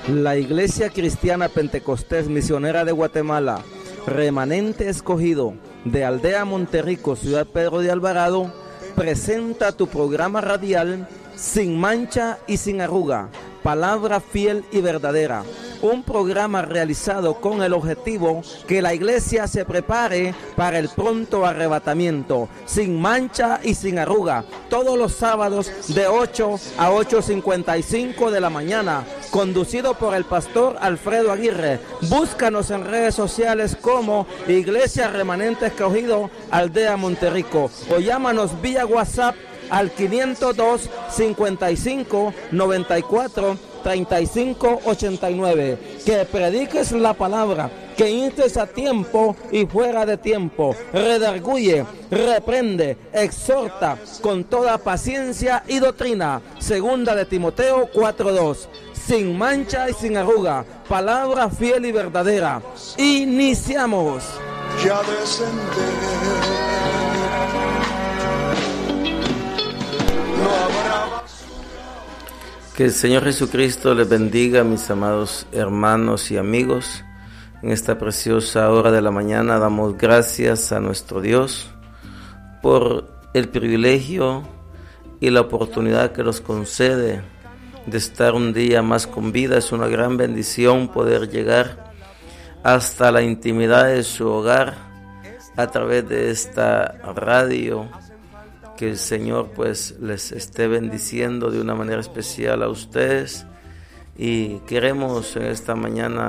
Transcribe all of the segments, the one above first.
La Iglesia Cristiana Pentecostés Misionera de Guatemala, remanente escogido de Aldea Monterrico, Ciudad Pedro de Alvarado, presenta tu programa radial Sin Mancha y Sin Arruga, Palabra Fiel y Verdadera. Un programa realizado con el objetivo que la iglesia se prepare para el pronto arrebatamiento, sin mancha y sin arruga, todos los sábados de 8 a 8:55 de la mañana, conducido por el pastor Alfredo Aguirre. Búscanos en redes sociales como Iglesia Remanente Escogido Aldea Monterrico o llámanos vía WhatsApp al 502 55 94 35 89. Que prediques la palabra, que instes a tiempo y fuera de tiempo, redarguye, reprende, exhorta con toda paciencia y doctrina. Segunda de Timoteo 4:2. Sin mancha y sin arruga, palabra fiel y verdadera. Iniciamos. Ya descendé. No habrá. Que el Señor Jesucristo les bendiga, mis amados hermanos y amigos. En esta preciosa hora de la mañana damos gracias a nuestro Dios por el privilegio y la oportunidad que nos concede de estar un día más con vida. Es una gran bendición poder llegar hasta la intimidad de su hogar a través de esta radio. Que el Señor pues les esté bendiciendo de una manera especial a ustedes, y queremos en esta mañana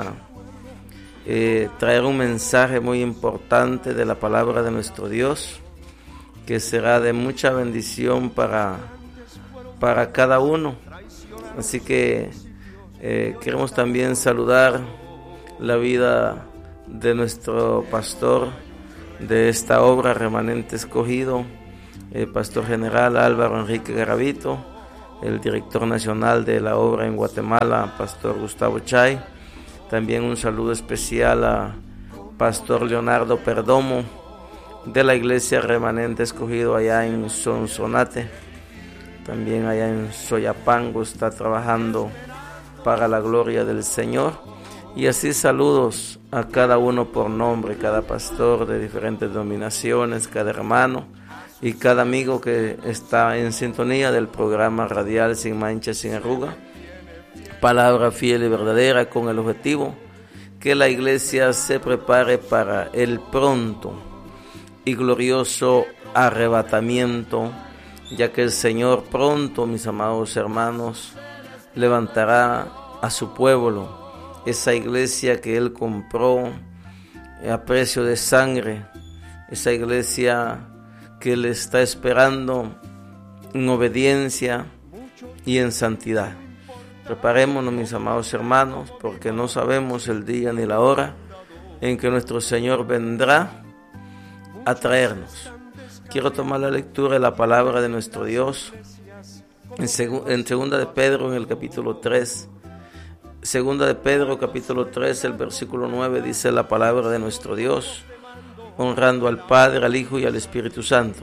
traer un mensaje muy importante de la palabra de nuestro Dios, que será de mucha bendición para cada uno. Así que queremos también saludar la vida de nuestro pastor de esta obra Remanente Escogido, el pastor general Álvaro Enrique Garavito, el director nacional de la obra en Guatemala, pastor Gustavo Chay. También un saludo especial a pastor Leonardo Perdomo de la iglesia Remanente Escogido allá en Sonsonate. También allá en Soyapango está trabajando para la gloria del Señor. Y así saludos a cada uno por nombre, cada pastor de diferentes denominaciones, cada hermano y cada amigo que está en sintonía del programa radial Sin Mancha, Sin Arruga, palabra fiel y verdadera, con el objetivo que la iglesia se prepare para el pronto y glorioso arrebatamiento, ya que el Señor pronto, mis amados hermanos, levantará a su pueblo, esa iglesia que Él compró a precio de sangre, esa iglesia que le está esperando en obediencia y en santidad. Preparémonos, mis amados hermanos, porque no sabemos el día ni la hora en que nuestro Señor vendrá a traernos. Quiero tomar la lectura de la palabra de nuestro Dios en segunda de Pedro, en el capítulo 3. Segunda de Pedro, capítulo 3, el versículo 9, dice la palabra de nuestro Dios, honrando al Padre, al Hijo y al Espíritu Santo.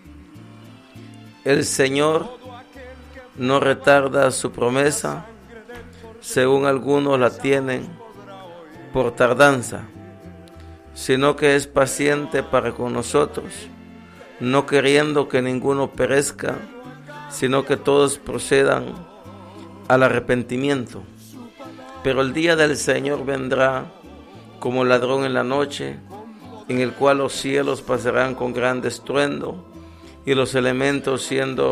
El Señor no retarda su promesa, según algunos la tienen por tardanza, sino que es paciente para con nosotros, no queriendo que ninguno perezca, sino que todos procedan al arrepentimiento. Pero el día del Señor vendrá como ladrón en la noche, en el cual los cielos pasarán con gran estruendo, y los elementos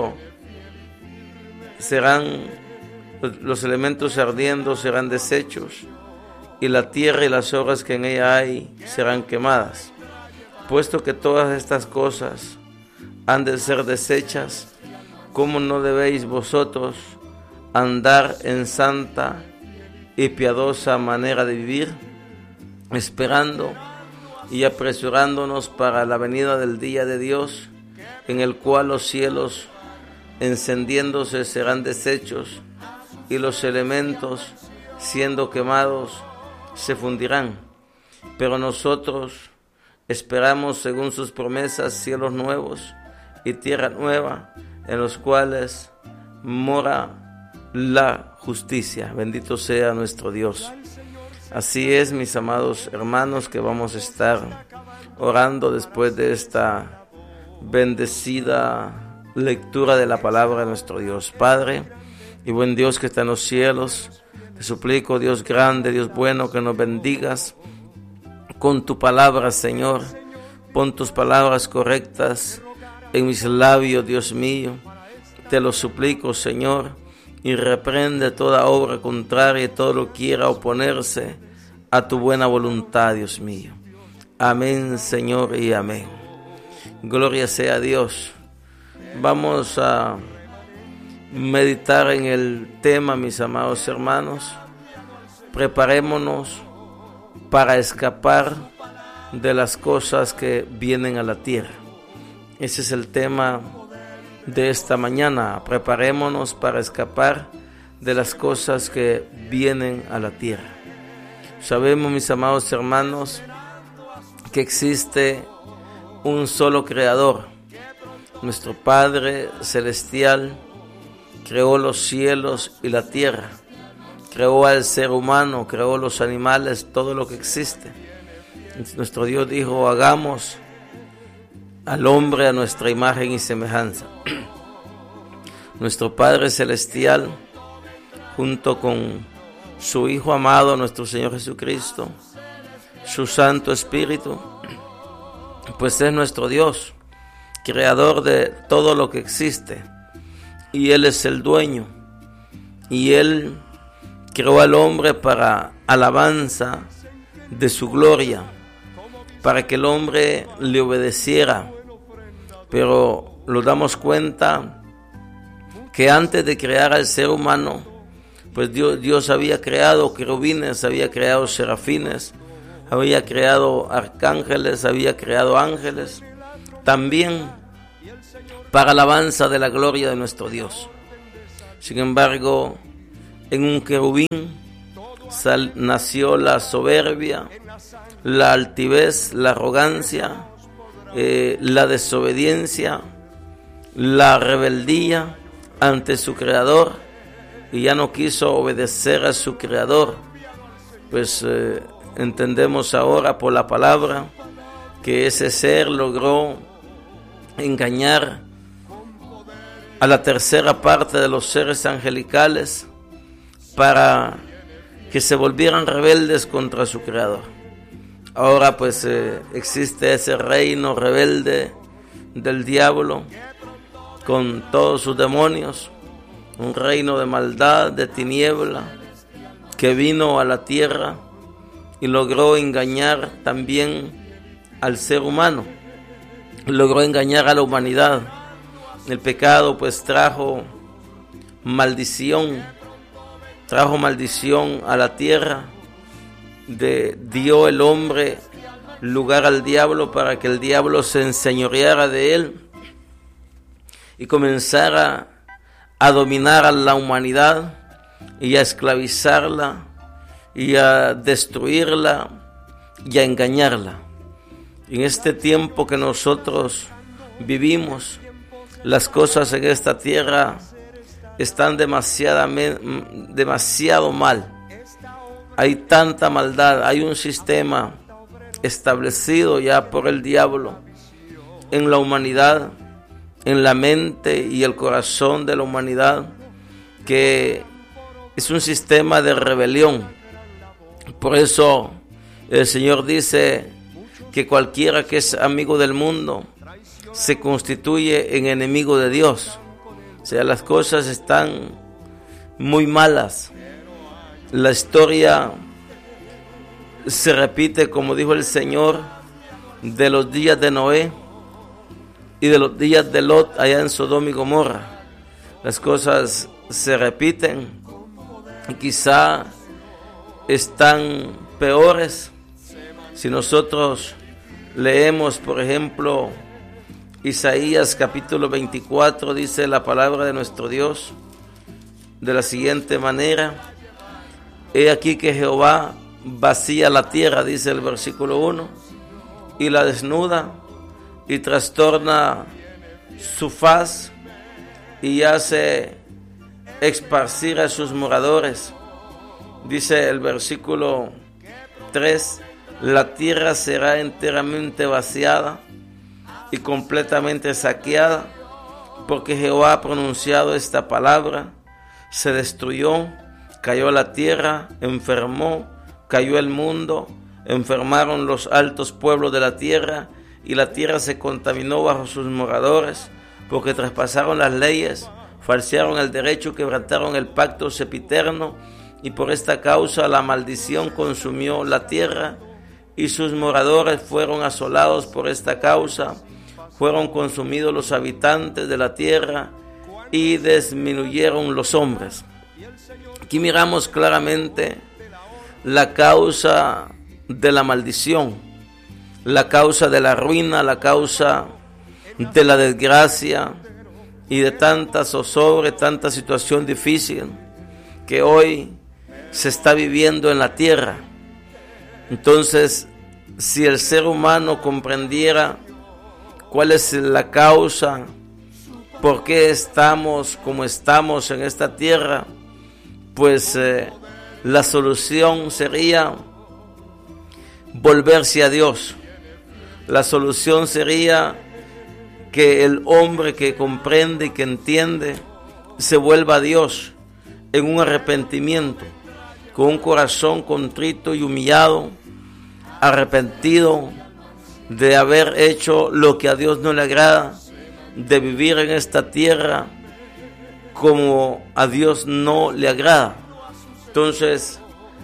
ardiendo serán deshechos, y la tierra y las obras que en ella hay serán quemadas. Puesto que todas estas cosas han de ser deshechas, ¿cómo no debéis vosotros andar en santa y piadosa manera de vivir, esperando y apresurándonos para la venida del día de Dios, en el cual los cielos encendiéndose serán deshechos, y los elementos siendo quemados se fundirán? Pero nosotros esperamos, según sus promesas, cielos nuevos y tierra nueva, en los cuales mora la justicia. Bendito sea nuestro Dios. Así es, mis amados hermanos, que vamos a estar orando después de esta bendecida lectura de la palabra de nuestro Dios. Padre y buen Dios que está en los cielos, te suplico, Dios grande, Dios bueno, que nos bendigas con tu palabra, Señor. Pon tus palabras correctas en mis labios, Dios mío. Te lo suplico, Señor, y reprende toda obra contraria y todo lo que quiera oponerse a tu buena voluntad, Dios mío. Amén, Señor, y amén. Gloria sea a Dios. Vamos a meditar en el tema, mis amados hermanos. Preparémonos para escapar de las cosas que vienen a la tierra. Ese es el tema de esta mañana. Preparémonos para escapar de las cosas que vienen a la tierra. Sabemos, mis amados hermanos, que existe un solo creador. Nuestro Padre Celestial creó los cielos y la tierra. Creó al ser humano, creó los animales, todo lo que existe. Nuestro Dios dijo, hagamos al hombre a nuestra imagen y semejanza. Nuestro Padre Celestial, junto con su Hijo amado, nuestro Señor Jesucristo, su Santo Espíritu, pues es nuestro Dios, creador de todo lo que existe, y Él es el dueño, y Él creó al hombre para alabanza de su gloria, para que el hombre le obedeciera. Pero nos damos cuenta que antes de crear al ser humano, pues Dios había creado querubines, había creado serafines, había creado arcángeles, había creado ángeles, también para alabanza de la gloria de nuestro Dios. Sin embargo, en un querubín nació la soberbia, la altivez, la arrogancia, la desobediencia, la rebeldía ante su creador, y ya no quiso obedecer a su creador. Pues entendemos ahora por la palabra que ese ser logró engañar a la tercera parte de los seres angelicales para que se volvieran rebeldes contra su creador. Ahora pues existe ese reino rebelde del diablo con todos sus demonios, un reino de maldad, de tiniebla, que vino a la tierra y logró engañar también al ser humano, logró engañar a la humanidad. El pecado pues trajo maldición a la tierra, dio el hombre lugar al diablo para que el diablo se enseñoreara de él y comenzara a dominar a la humanidad y a esclavizarla y a destruirla y a engañarla. En este tiempo que nosotros vivimos, las cosas en esta tierra están demasiado mal. Hay tanta maldad, hay un sistema establecido ya por el diablo en la humanidad, en la mente y el corazón de la humanidad, que es un sistema de rebelión. Por eso el Señor dice que cualquiera que es amigo del mundo se constituye en enemigo de Dios. O sea, las cosas están muy malas. La historia se repite, como dijo el Señor, de los días de Noé y de los días de Lot allá en Sodoma y Gomorra. Las cosas se repiten y quizá están peores. Si nosotros leemos, por ejemplo, Isaías capítulo 24, dice la palabra de nuestro Dios de la siguiente manera: he aquí que Jehová vacía la tierra, dice el versículo 1, y la desnuda, y trastorna su faz, y hace esparcir a sus moradores. Dice el versículo 3, la tierra será enteramente vaciada y completamente saqueada, porque Jehová ha pronunciado esta palabra. Se destruyó, cayó la tierra, enfermó, cayó el mundo, enfermaron los altos pueblos de la tierra, y la tierra se contaminó bajo sus moradores, porque traspasaron las leyes, falsearon el derecho, quebrantaron el pacto sempiterno, y por esta causa la maldición consumió la tierra, y sus moradores fueron asolados por esta causa. Fueron consumidos los habitantes de la tierra y disminuyeron los hombres. Aquí miramos claramente la causa de la maldición, la causa de la ruina, la causa de la desgracia y de tanta zozobra, tanta situación difícil que hoy se está viviendo en la tierra. Entonces, si el ser humano comprendiera cuál es la causa, por qué estamos como estamos en esta tierra, pues la solución sería volverse a Dios. La solución sería que el hombre que comprende y que entiende se vuelva a Dios en un arrepentimiento, con un corazón contrito y humillado, arrepentido de haber hecho lo que a Dios no le agrada, de vivir en esta tierra como a Dios no le agrada. Entonces,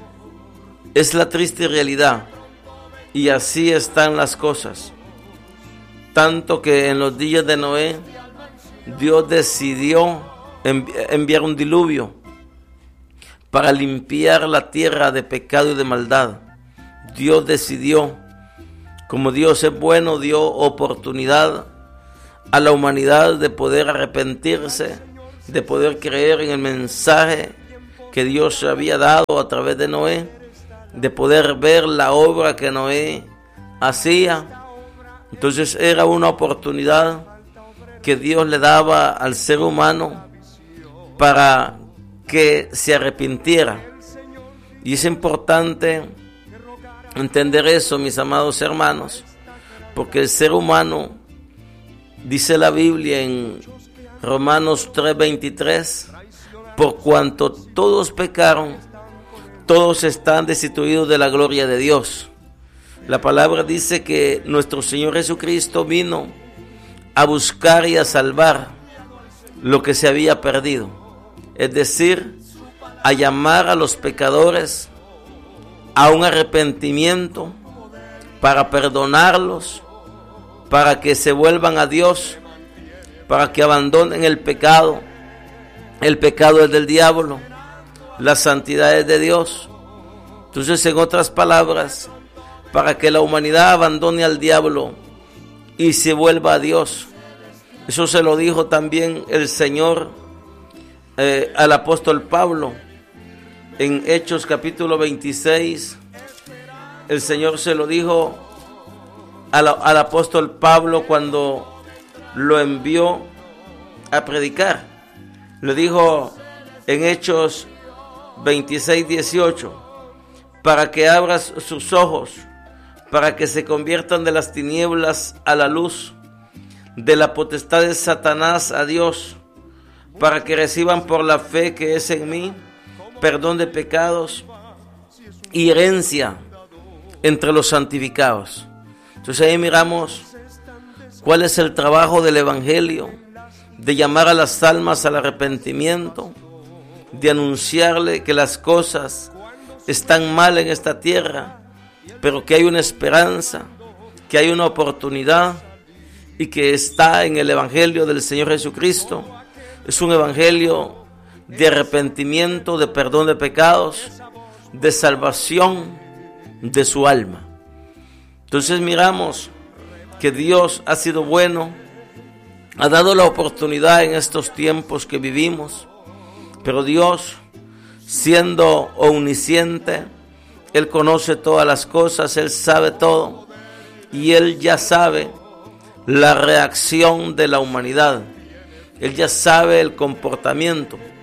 es la triste realidad, y así están las cosas. Tanto que en los días de Noé, Dios decidió enviar un diluvio para limpiar la tierra de pecado y de maldad. Dios decidió, como Dios es bueno, dio oportunidad a la humanidad de poder arrepentirse, de poder creer en el mensaje que Dios había dado a través de Noé, de poder ver la obra que Noé hacía. Entonces era una oportunidad que Dios le daba al ser humano para que se arrepintiera. Y es importante entender eso, mis amados hermanos, porque el ser humano, dice la Biblia en Romanos 3:23, por cuanto todos pecaron, todos están destituidos de la gloria de Dios. La palabra dice que nuestro Señor Jesucristo vino a buscar y a salvar lo que se había perdido, es decir, a llamar a los pecadores a un arrepentimiento, para perdonarlos, para que se vuelvan a Dios, para que abandonen el pecado. El pecado es del diablo, la santidad es de Dios. Entonces, en otras palabras, para que la humanidad abandone al diablo y se vuelva a Dios. Eso se lo dijo también el Señor al apóstol Pablo. En Hechos capítulo 26, el Señor se lo dijo al apóstol Pablo cuando lo envió a predicar. Le dijo en Hechos 26:18, para que abras sus ojos, para que se conviertan de las tinieblas a la luz, de la potestad de Satanás a Dios, para que reciban por la fe que es en mí perdón de pecados y herencia entre los santificados. Entonces ahí miramos cuál es el trabajo del Evangelio, de llamar a las almas al arrepentimiento, de anunciarle que las cosas están mal en esta tierra, pero que hay una esperanza, que hay una oportunidad, y que está en el Evangelio del Señor Jesucristo. Es un Evangelio de arrepentimiento, de perdón de pecados, de salvación de su alma. Entonces miramos que Dios ha sido bueno, ha dado la oportunidad en estos tiempos que vivimos, pero Dios, siendo omnisciente, Él conoce todas las cosas, Él sabe todo, y Él ya sabe la reacción de la humanidad. Él ya sabe el comportamiento.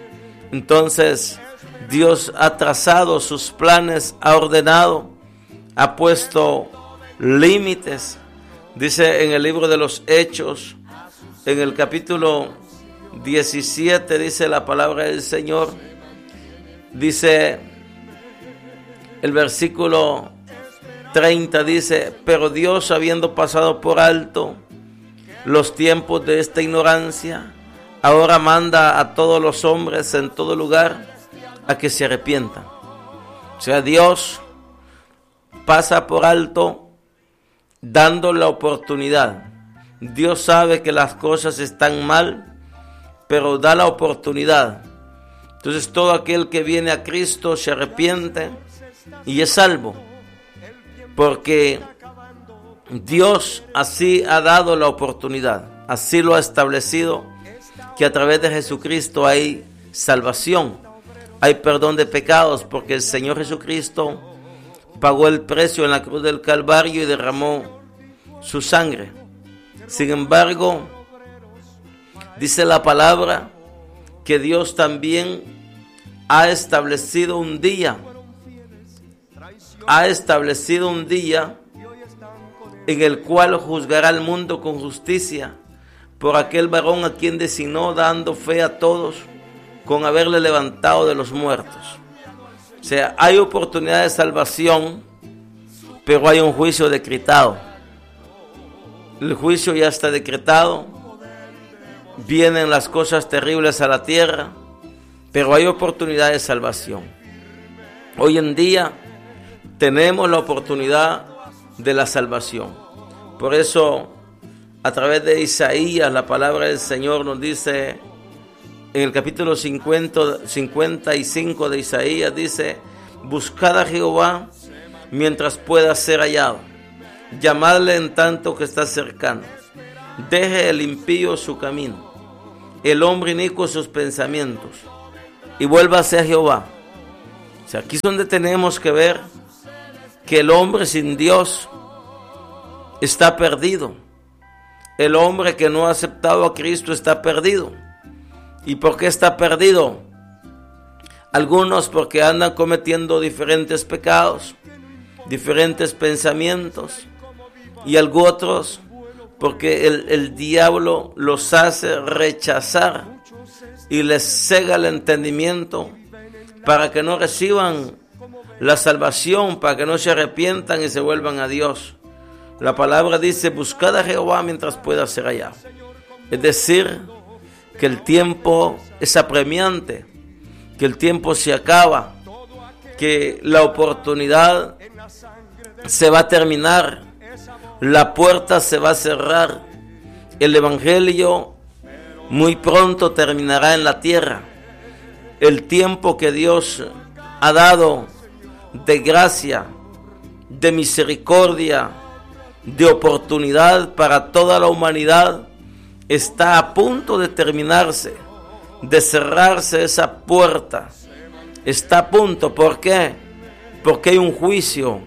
Entonces Dios ha trazado sus planes, ha ordenado, ha puesto límites. Dice en el libro de los Hechos, en el capítulo 17, dice la palabra del Señor, dice el versículo 30, dice: pero Dios, habiendo pasado por alto los tiempos de esta ignorancia, ahora manda a todos los hombres en todo lugar a que se arrepientan. O sea, Dios pasa por alto dando la oportunidad. Dios sabe que las cosas están mal, pero da la oportunidad. Entonces todo aquel que viene a Cristo se arrepiente y es salvo, porque Dios así ha dado la oportunidad, así lo ha establecido, que a través de Jesucristo hay salvación, hay perdón de pecados, porque el Señor Jesucristo pagó el precio en la cruz del Calvario y derramó su sangre. Sin embargo, dice la palabra que Dios también ha establecido un día en el cual juzgará al mundo con justicia por aquel varón a quien designó, dando fe a todos con haberle levantado de los muertos. O sea, hay oportunidad de salvación, pero hay un juicio decretado. El juicio ya está decretado, vienen las cosas terribles a la tierra, pero hay oportunidad de salvación. Hoy en día tenemos la oportunidad de la salvación. Por eso, a través de Isaías, la palabra del Señor nos dice, en el capítulo 55 de Isaías, dice: buscad a Jehová mientras pueda ser hallado, llamadle en tanto que está cercano. Deje el impío su camino, el hombre inicuo sus pensamientos, y vuélvase a Jehová. O sea, aquí es donde tenemos que ver que el hombre sin Dios está perdido. El hombre que no ha aceptado a Cristo está perdido. ¿Y por qué está perdido? Algunos porque andan cometiendo diferentes pecados, diferentes pensamientos, y otros porque el diablo los hace rechazar y les cega el entendimiento para que no reciban la salvación, para que no se arrepientan y se vuelvan a Dios. La palabra dice: buscad a Jehová mientras pueda ser hallado. Es decir, que el tiempo es apremiante, que el tiempo se acaba, que la oportunidad se va a terminar, la puerta se va a cerrar, el evangelio muy pronto terminará en la tierra. El tiempo que Dios ha dado de gracia, de misericordia, de oportunidad para toda la humanidad está a punto de terminarse, de cerrarse esa puerta. Está a punto. ¿Por qué? Porque hay un juicio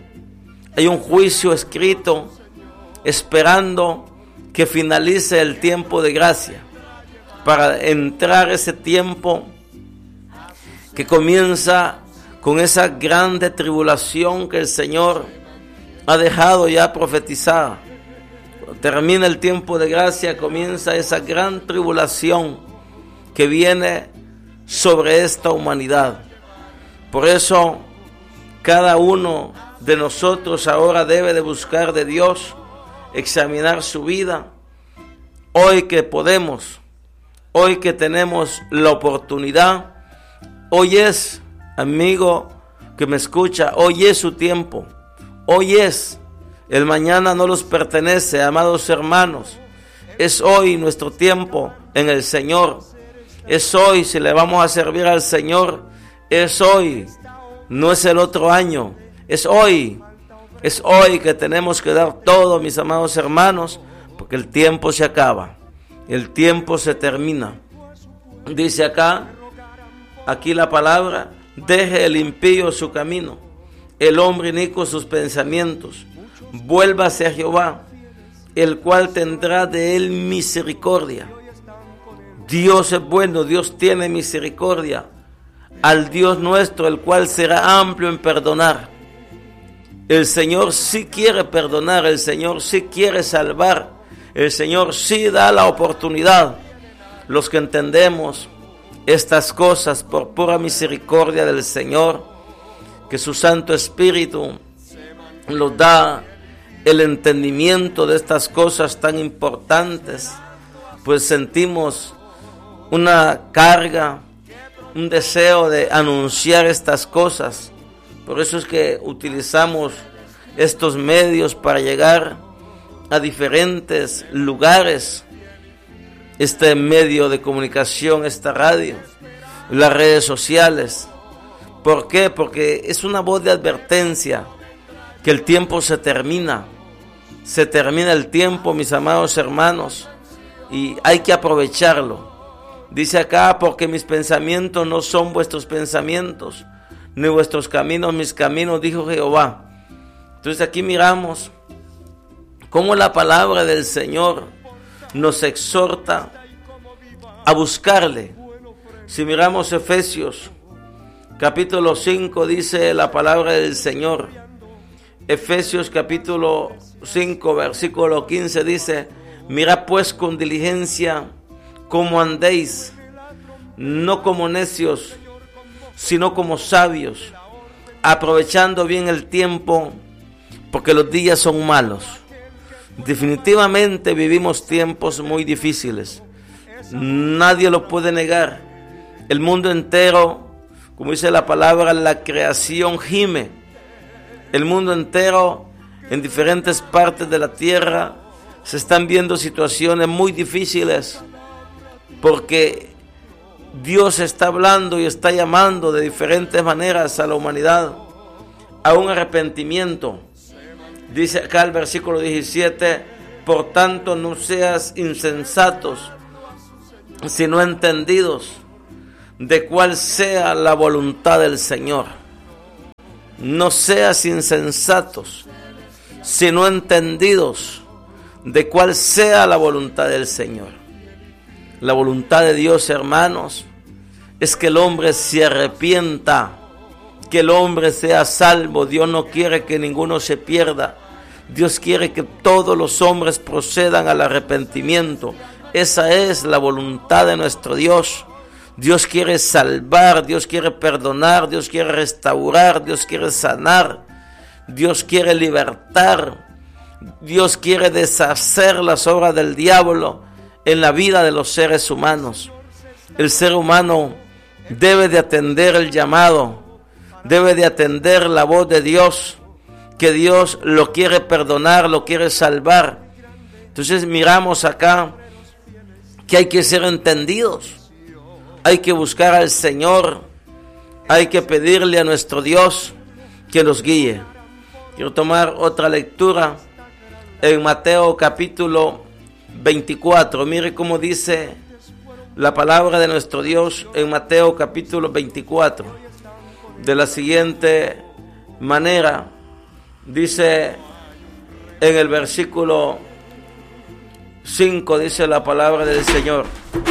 escrito esperando que finalice el tiempo de gracia, para entrar ese tiempo que comienza con esa grande tribulación que el Señor ha dejado ya profetizada. Cuando termina el tiempo de gracia, comienza esa gran tribulación que viene sobre esta humanidad. Por eso, cada uno de nosotros ahora debe de buscar de Dios, examinar su vida. Hoy que podemos, hoy que tenemos la oportunidad, hoy es, amigo que me escucha, hoy es su tiempo. Hoy es, el mañana no nos pertenece, amados hermanos. Es hoy nuestro tiempo en el Señor. Es hoy, si le vamos a servir al Señor, es hoy, no es el otro año. Es hoy que tenemos que dar todo, mis amados hermanos, porque el tiempo se acaba, el tiempo se termina. Dice aquí la palabra: deje el impío su camino, el hombre inicuo sus pensamientos, vuélvase a Jehová, el cual tendrá de él misericordia. Dios es bueno, Dios tiene misericordia al Dios nuestro, el cual será amplio en perdonar. El Señor sí quiere perdonar, el Señor sí quiere salvar, el Señor sí da la oportunidad. Los que entendemos estas cosas por pura misericordia del Señor, que su Santo Espíritu nos da el entendimiento de estas cosas tan importantes, pues sentimos una carga, un deseo de anunciar estas cosas. Por eso es que utilizamos estos medios para llegar a diferentes lugares, este medio de comunicación, esta radio, las redes sociales. ¿Por qué? Porque es una voz de advertencia que el tiempo se termina el tiempo, mis amados hermanos, y hay que aprovecharlo. Dice acá, porque mis pensamientos no son vuestros pensamientos, ni vuestros caminos mis caminos, dijo Jehová. Entonces aquí miramos cómo la palabra del Señor nos exhorta a buscarle. Si miramos Efesios capítulo 5, dice la palabra del Señor. Efesios capítulo 5, versículo 15 dice: mirad pues con diligencia cómo andéis, no como necios, sino como sabios, aprovechando bien el tiempo, porque los días son malos. Definitivamente vivimos tiempos muy difíciles, nadie lo puede negar. El mundo entero, como dice la palabra, la creación gime. El mundo entero, en diferentes partes de la tierra, se están viendo situaciones muy difíciles, porque Dios está hablando y está llamando de diferentes maneras a la humanidad a un arrepentimiento. Dice acá el versículo 17: por tanto no seas insensatos, sino entendidos de cuál sea la voluntad del Señor. No seas insensatos, sino entendidos de cuál sea la voluntad del Señor. La voluntad de Dios, hermanos, es que el hombre se arrepienta, que el hombre sea salvo. Dios no quiere que ninguno se pierda. Dios quiere que todos los hombres procedan al arrepentimiento. Esa es la voluntad de nuestro Dios. Dios quiere salvar, Dios quiere perdonar, Dios quiere restaurar, Dios quiere sanar, Dios quiere libertar, Dios quiere deshacer las obras del diablo en la vida de los seres humanos. El ser humano debe de atender el llamado, debe de atender la voz de Dios, que Dios lo quiere perdonar, lo quiere salvar. Entonces miramos acá que hay que ser entendidos. Hay que buscar al Señor, hay que pedirle a nuestro Dios que nos guíe. Quiero tomar otra lectura en Mateo capítulo 24. Mire cómo dice la palabra de nuestro Dios en Mateo capítulo 24. De la siguiente manera, dice en el versículo 5, dice la palabra del Señor.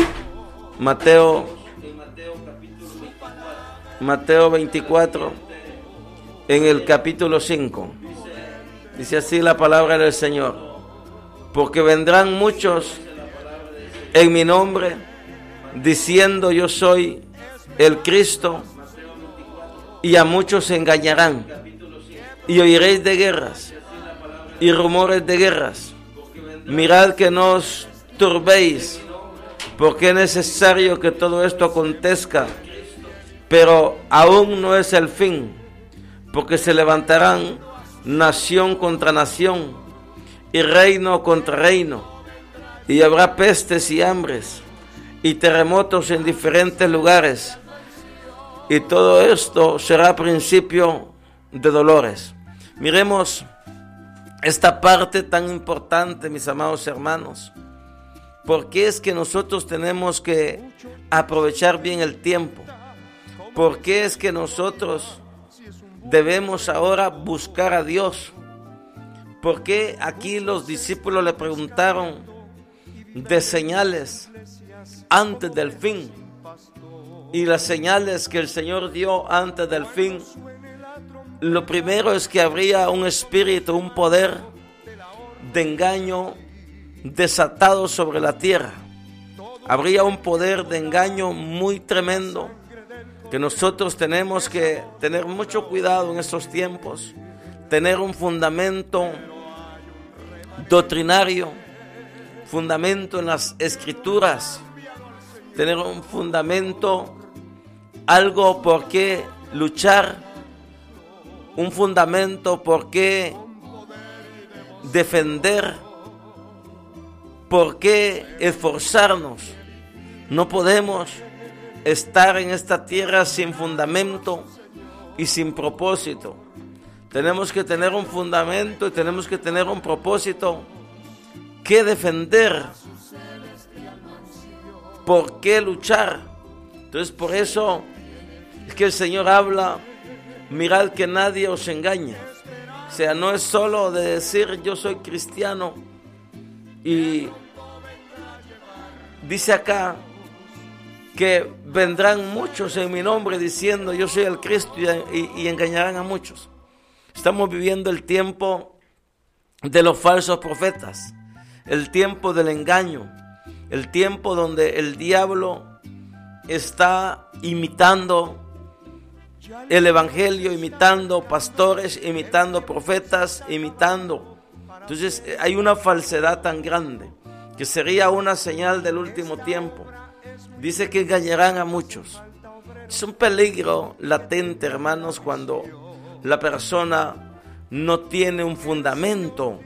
Mateo 24, en el capítulo 5, dice así la palabra del Señor: porque vendrán muchos en mi nombre, diciendo yo soy el Cristo, y a muchos se engañarán, y oiréis de guerras y rumores de guerras. Mirad que no os turbéis, porque es necesario que todo esto acontezca, pero aún no es el fin, porque se levantarán nación contra nación y reino contra reino, y habrá pestes y hambres y terremotos en diferentes lugares, y todo esto será principio de dolores. Miremos esta parte tan importante, mis amados hermanos. ¿Por qué es que nosotros tenemos que aprovechar bien el tiempo? ¿Por qué es que nosotros debemos ahora buscar a Dios? ¿Por qué aquí los discípulos le preguntaron de señales antes del fin? y las señales que el Señor dio antes del fin, lo primero es que habría un espíritu, un poder de engaño desatado sobre la tierra. Habría un poder de engaño muy tremendo que nosotros tenemos que tener mucho cuidado en estos tiempos, tener un fundamento doctrinario, fundamento en las escrituras, tener un fundamento, algo por qué luchar, un fundamento por qué defender, por qué esforzarnos. No podemos estar en esta tierra sin fundamento y sin propósito. Tenemos que tener un fundamento y tenemos que tener un propósito que defender, por qué luchar. Entonces por eso es que el Señor habla, mirad que nadie os engañe. O sea, no es solo de decir yo soy cristiano y dice acá que vendrán muchos en mi nombre diciendo yo soy el Cristo y engañarán a muchos. Estamos viviendo el tiempo de los falsos profetas, el tiempo del engaño, el tiempo donde el diablo está imitando el evangelio, imitando pastores, imitando profetas, imitando. Entonces hay una falsedad tan grande que sería una señal del último tiempo. Dice que engañarán a muchos. Es un peligro latente, hermanos, cuando la persona no tiene un fundamento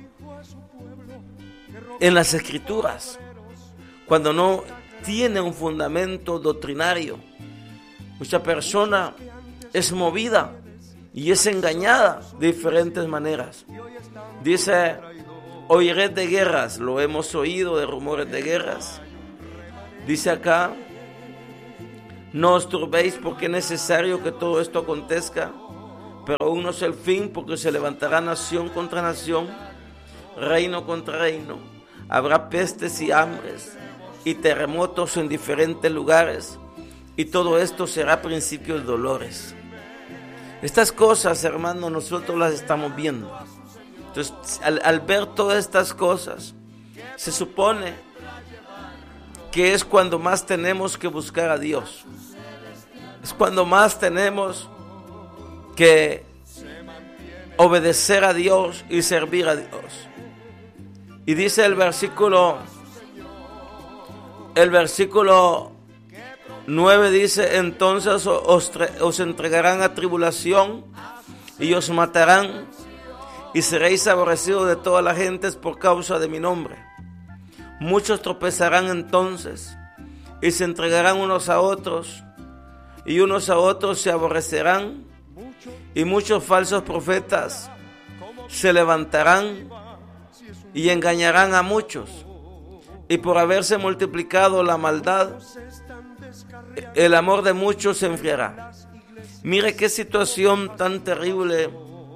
en las escrituras, cuando no tiene un fundamento doctrinario. Mucha persona es movida y es engañada de diferentes maneras. Dice, oiréis de guerras, lo hemos oído de rumores de guerras. Dice acá, no os turbéis porque es necesario que todo esto acontezca, pero aún no es el fin, porque se levantará nación contra nación, reino contra reino. Habrá pestes y hambres y terremotos en diferentes lugares, y todo esto será principio de dolores. Estas cosas, hermanos, nosotros las estamos viendo. Entonces, al ver todas estas cosas, se supone que es cuando más tenemos que buscar a Dios. Es cuando más tenemos que obedecer a Dios y servir a Dios. Y dice el versículo 9 dice, entonces os entregarán a tribulación y os matarán y seréis aborrecidos de todas las gentes por causa de mi nombre. Muchos tropezarán entonces y se entregarán unos a otros y unos a otros se aborrecerán y muchos falsos profetas se levantarán y engañarán a muchos. Y por haberse multiplicado la maldad, el amor de muchos se enfriará. Mire qué situación tan terrible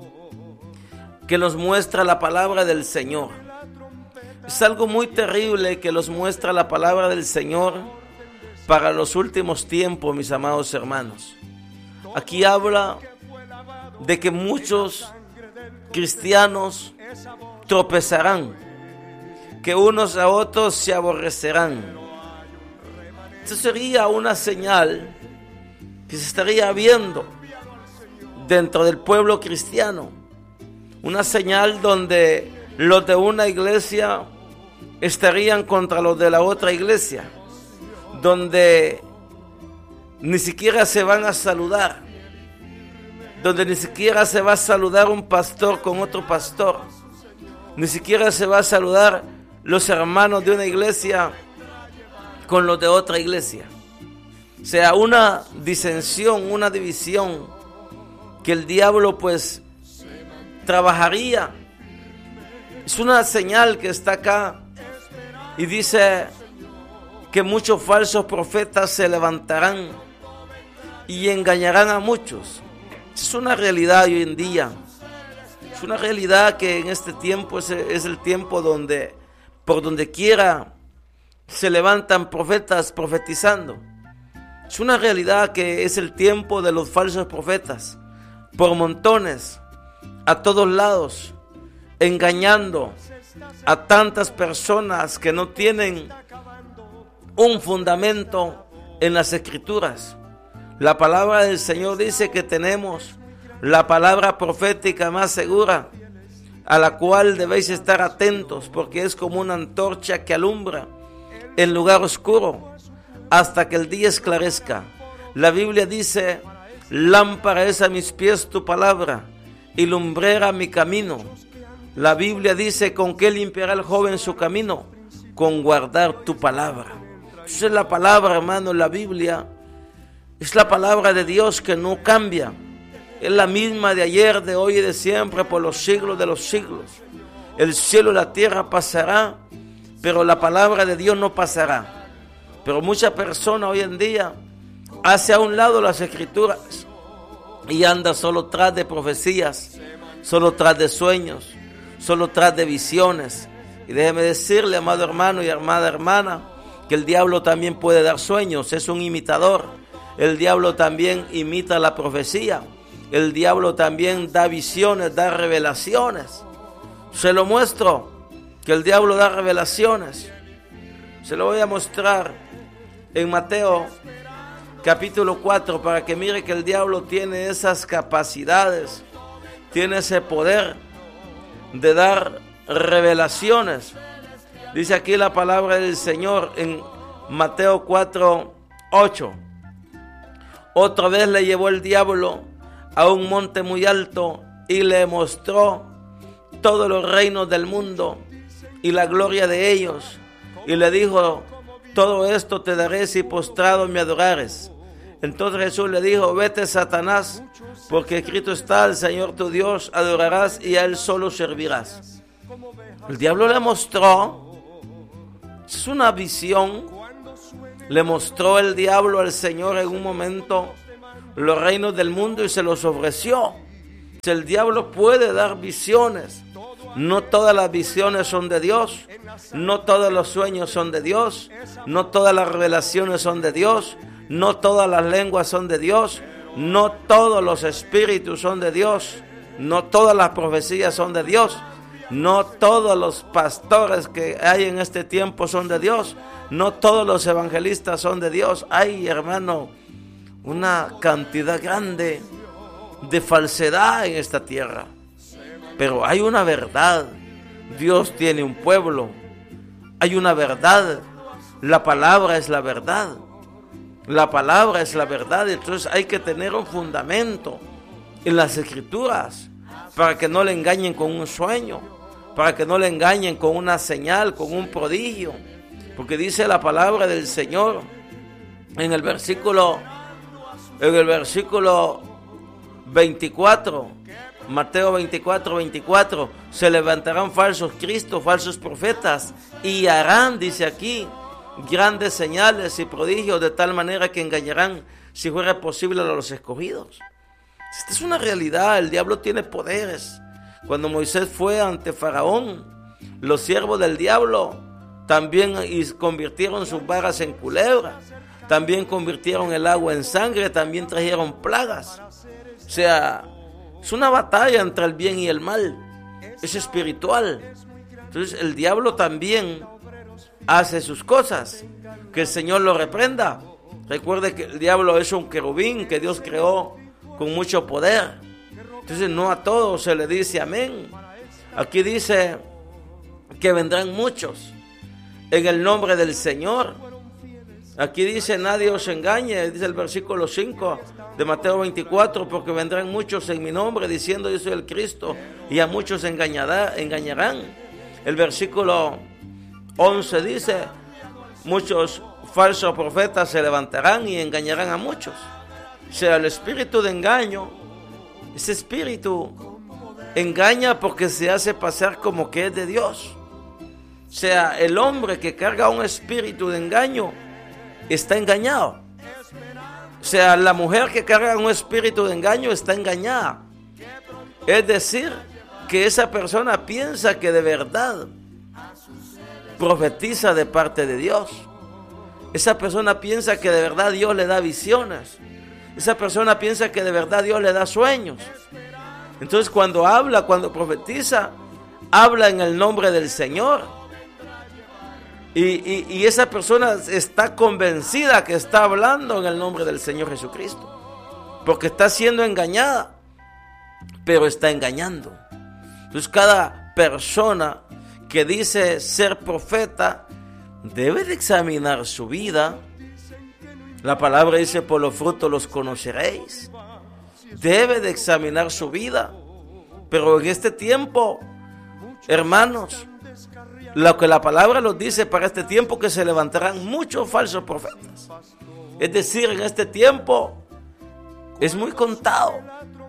que nos muestra la palabra del Señor. Es algo muy terrible que nos muestra la palabra del Señor para los últimos tiempos, mis amados hermanos. Aquí habla de que muchos cristianos tropezarán, que unos a otros se aborrecerán. Esto sería una señal que se estaría viendo dentro del pueblo cristiano, una señal donde los de una iglesia estarían contra los de la otra iglesia, donde ni siquiera se van a saludar, donde ni siquiera se va a saludar un pastor con otro pastor, ni siquiera se va a saludar los hermanos de una iglesia con los de otra iglesia. O sea, una disensión, una división que el diablo pues trabajaría. Es una señal que está acá y dice que muchos falsos profetas se levantarán y engañarán a muchos. Es una realidad hoy en día. Es una realidad que en este tiempo es el tiempo donde por donde quiera se levantan profetas profetizando. Es una realidad que es el tiempo de los falsos profetas, por montones, a todos lados, engañando a tantas personas que no tienen un fundamento en las Escrituras. La palabra del Señor dice que tenemos la palabra profética más segura, a la cual debéis estar atentos, porque es como una antorcha que alumbra en lugar oscuro hasta que el día esclarezca. La Biblia dice: lámpara es a mis pies tu palabra y lumbrera mi camino. La Biblia dice: ¿con qué limpiará el joven su camino? Con guardar tu palabra. Esa es la palabra, hermano. La Biblia es la palabra de Dios que no cambia. Es la misma de ayer, de hoy y de siempre, por los siglos de los siglos. El cielo y la tierra pasará, pero la palabra de Dios no pasará. Pero muchas personas hoy en día hace a un lado las Escrituras y anda solo tras de profecías, solo tras de sueños, solo tras de visiones. Y déjeme decirle, amado hermano y amada hermana, que el diablo también puede dar sueños, es un imitador. El diablo también imita la profecía. El diablo también da visiones, da revelaciones. Se lo muestro, que el diablo da revelaciones. Se lo voy a mostrar en Mateo capítulo 4 para que mire que el diablo tiene esas capacidades, tiene ese poder de dar revelaciones. Dice aquí la palabra del Señor en Mateo 4:8. Otra vez le llevó el diablo a un monte muy alto y le mostró todos los reinos del mundo y la gloria de ellos, y le dijo: todo esto te daré si postrado me adorares. Entonces Jesús le dijo: vete, Satanás, porque escrito está: al Señor tu Dios adorarás y a Él solo servirás. El diablo le mostró, es una visión, le mostró el diablo al Señor en un momento los reinos del mundo y se los ofreció. El diablo puede dar visiones. No todas las visiones son de Dios, no todos los sueños son de Dios, no todas las revelaciones son de Dios, no todas las lenguas son de Dios, no todos los espíritus son de Dios, no todas las profecías son de Dios, no todos los pastores que hay en este tiempo son de Dios, no todos los evangelistas son de Dios. Hay, hermano, una cantidad grande de falsedad en esta tierra. Pero hay una verdad. Dios tiene un pueblo. Hay una verdad. La palabra es la verdad. La palabra es la verdad. Entonces hay que tener un fundamento en las Escrituras para que no le engañen con un sueño, para que no le engañen con una señal, con un prodigio. Porque dice la palabra del Señor en el versículo 24, Mateo 24, se levantarán falsos cristos, falsos profetas, y harán, dice aquí, grandes señales y prodigios, de tal manera que engañarán, si fuera posible, a los escogidos. Esta es una realidad. El diablo tiene poderes. Cuando Moisés fue ante Faraón, los siervos del diablo también convirtieron sus varas en culebras, también convirtieron el agua en sangre, también trajeron plagas. O sea, es una batalla entre el bien y el mal. Es espiritual. Entonces el diablo también hace sus cosas. Que el Señor lo reprenda. Recuerde que el diablo es un querubín que Dios creó con mucho poder. Entonces no a todos se le dice amén. Aquí dice que vendrán muchos en el nombre del Señor. Aquí dice: nadie os engañe, dice el versículo 5 de Mateo 24, porque vendrán muchos en mi nombre diciendo: yo soy el Cristo, y a muchos engañarán. El versículo 11 dice: muchos falsos profetas se levantarán y engañarán a muchos. O sea, el espíritu de engaño, ese espíritu engaña porque se hace pasar como que es de Dios. O sea, el hombre que carga un espíritu de engaño está engañado. O sea, la mujer que carga un espíritu de engaño está engañada. Es decir, que esa persona piensa que de verdad profetiza de parte de Dios. Esa persona piensa que de verdad Dios le da visiones. Esa persona piensa que de verdad Dios le da sueños. Entonces cuando habla, cuando profetiza, habla en el nombre del Señor. Y esa persona está convencida que está hablando en el nombre del Señor Jesucristo. Porque está siendo engañada, pero está engañando. Entonces cada persona que dice ser profeta debe de examinar su vida. La palabra dice: por los frutos los conoceréis. Debe de examinar su vida. Pero en este tiempo, hermanos, lo que la palabra nos dice para este tiempo, que se levantarán muchos falsos profetas. Es decir, en este tiempo es muy contado,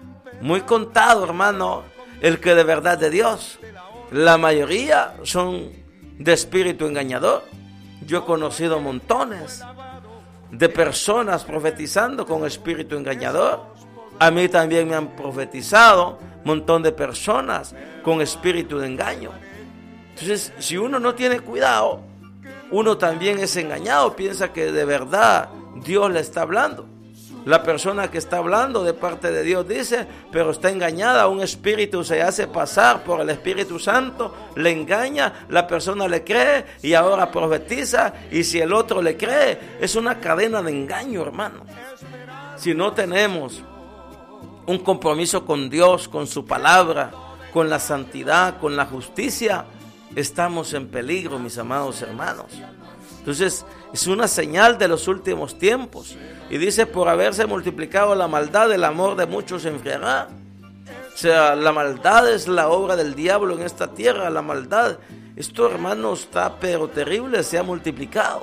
hermano, el que de verdad de Dios. La mayoría son de espíritu engañador. Yo he conocido montones de personas profetizando con espíritu engañador. A mí también me han profetizado un montón de personas con espíritu de engaño. Entonces, si uno no tiene cuidado, uno también es engañado, piensa que de verdad Dios le está hablando. La persona que está hablando de parte de Dios dice, pero está engañada. Un espíritu se hace pasar por el Espíritu Santo, le engaña, la persona le cree y ahora profetiza, y si el otro le cree, es una cadena de engaño, hermano. Si no tenemos un compromiso con Dios, con su palabra, con la santidad, con la justicia, estamos en peligro, mis amados hermanos. Entonces, es una señal de los últimos tiempos. Y dice: por haberse multiplicado la maldad, el amor de muchos se enfriará. O sea, la maldad es la obra del diablo en esta tierra, la maldad. Esto, hermano, está pero terrible, se ha multiplicado.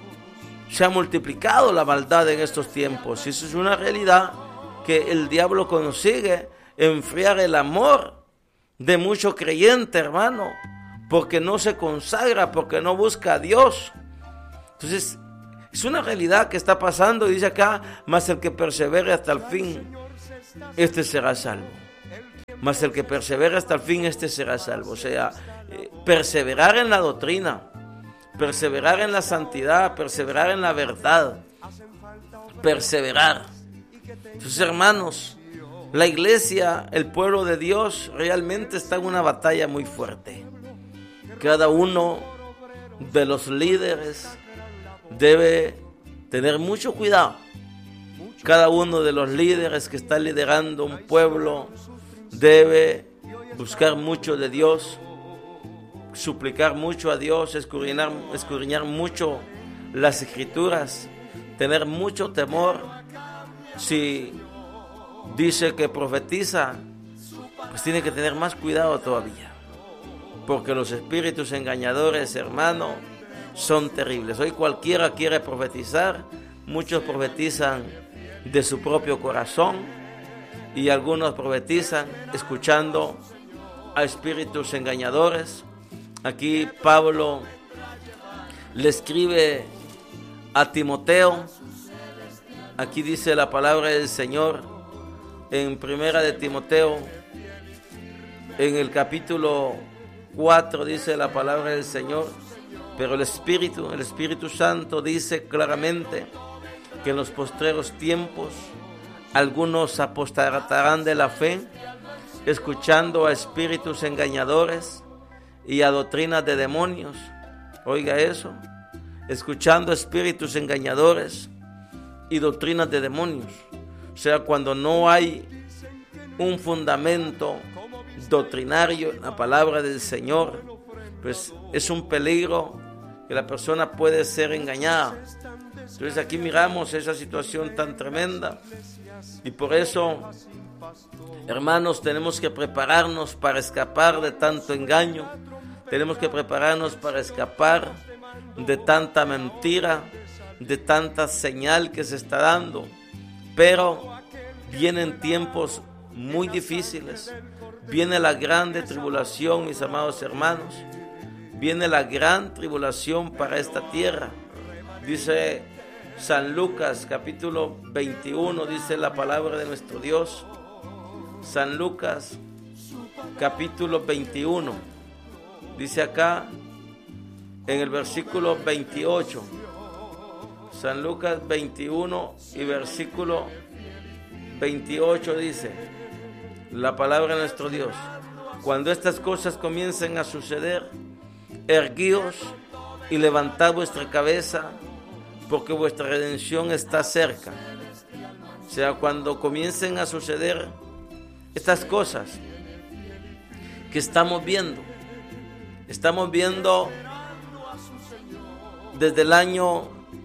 Se ha multiplicado la maldad en estos tiempos. Y eso es una realidad, que el diablo consigue enfriar el amor de mucho creyente, hermano, porque no se consagra, porque no busca a Dios. Entonces, es una realidad que está pasando. Dice acá: mas el que persevere hasta el fin, este será salvo. Mas el que persevere hasta el fin, este será salvo. O sea, perseverar en la doctrina, perseverar en la santidad, perseverar en la verdad, perseverar. Entonces, hermanos, la iglesia, el pueblo de Dios, realmente está en una batalla muy fuerte. Cada uno de los líderes debe tener mucho cuidado. Cada uno de los líderes que está liderando un pueblo debe buscar mucho de Dios, suplicar mucho a Dios, escudriñar mucho las Escrituras, tener mucho temor. Si dice que profetiza, pues tiene que tener más cuidado todavía, porque los espíritus engañadores, hermano, son terribles. Hoy cualquiera quiere profetizar. Muchos profetizan de su propio corazón, y algunos profetizan escuchando a espíritus engañadores. Aquí Pablo le escribe a Timoteo. Aquí dice la palabra del Señor en primera de Timoteo, en el capítulo 4, dice la palabra del Señor: pero el Espíritu Santo dice claramente que en los postreros tiempos algunos apostatarán de la fe, escuchando a espíritus engañadores y a doctrinas de demonios. Oiga eso: escuchando a espíritus engañadores y doctrinas de demonios. O sea, cuando no hay un fundamento doctrinario en la palabra del Señor, pues es un peligro que la persona puede ser engañada. Entonces aquí miramos esa situación tan tremenda, y por eso, hermanos, tenemos que prepararnos para escapar de tanto engaño. Tenemos que prepararnos para escapar de tanta mentira, de tanta señal que se está dando. Pero vienen tiempos muy difíciles. Viene la grande tribulación, mis amados hermanos. Viene la gran tribulación para esta tierra. Dice San Lucas, capítulo 21, dice la palabra de nuestro Dios. San Lucas, capítulo 21. Dice acá, en el versículo 28. San Lucas 21 y versículo 28 dice la palabra de nuestro Dios: cuando estas cosas comiencen a suceder, erguíos y levantad vuestra cabeza, porque vuestra redención está cerca. O sea, cuando comiencen a suceder estas cosas que estamos viendo desde el año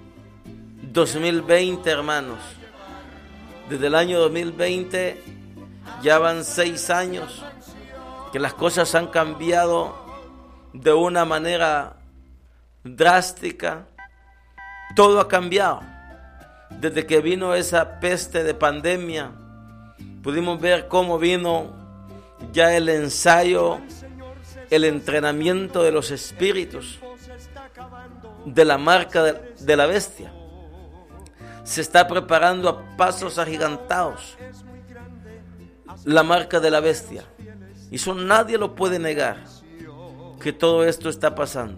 2020, hermanos. Desde el año 2020 ya van 6 años que las cosas han cambiado de una manera drástica. Todo ha cambiado. Desde que vino esa peste de pandemia, pudimos ver cómo vino ya el ensayo, el entrenamiento de los espíritus de la marca de la bestia. Se está preparando a pasos agigantados la marca de la bestia. Y eso nadie lo puede negar, que todo esto está pasando.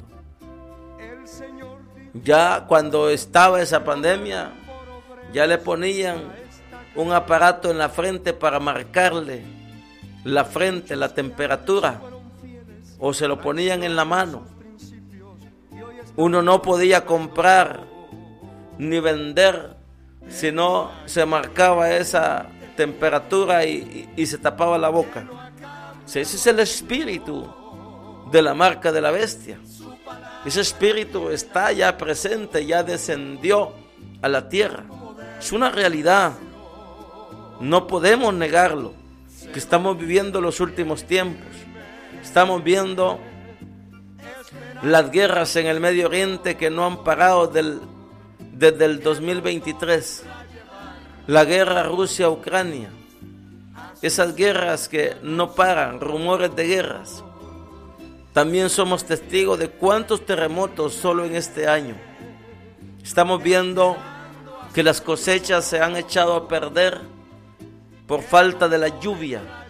Ya cuando estaba esa pandemia, ya le ponían un aparato en la frente para marcarle la frente, la temperatura, o se lo ponían en la mano. Uno no podía comprar ni vender si no se marcaba esa temperatura y se tapaba la boca. Ese es el espíritu de la marca de la bestia. Ese espíritu está ya presente, ya descendió a la tierra. Es una realidad. No podemos negarlo, que estamos viviendo los últimos tiempos. Estamos viendo las guerras en el Medio Oriente que no han parado desde el 2023. La guerra Rusia-Ucrania. Esas guerras que no paran, rumores de guerras. También somos testigos de cuántos terremotos solo en este año. Estamos viendo que las cosechas se han echado a perder por falta de la lluvia.